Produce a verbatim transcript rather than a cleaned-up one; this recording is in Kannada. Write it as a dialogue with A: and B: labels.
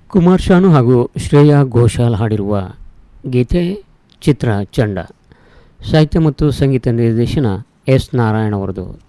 A: ಕುಮಾರ್ ಶಾನು ಹಾಗೂ ಶ್ರೇಯಾ ಘೋಷಾಲ್ ಹಾಡಿರುವ ಗೀತೆ ಚಿತ್ರ ಚಂಡ. ಸಾಹಿತ್ಯ ಮತ್ತು ಸಂಗೀತ ನಿರ್ದೇಶನ ಎಸ್ ನಾರಾಯಣ್ ಅವರದು.